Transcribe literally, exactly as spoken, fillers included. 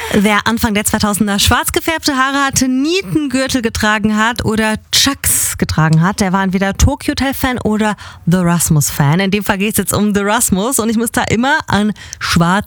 Wer Anfang der zweitausender schwarz gefärbte Haare hatte, Nietengürtel getragen hat oder Chucks getragen hat, der war entweder Tokyo Hotel-Fan oder The Rasmus-Fan. In dem Fall geht es jetzt um The Rasmus und ich muss da immer an schwarz